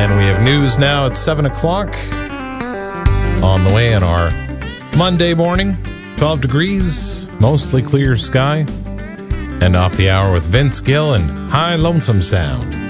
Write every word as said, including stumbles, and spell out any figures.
And we have news now at seven o'clock. On the way in our Monday morning, twelve degrees, mostly clear sky. And off the hour with Vince Gill and High Lonesome Sound.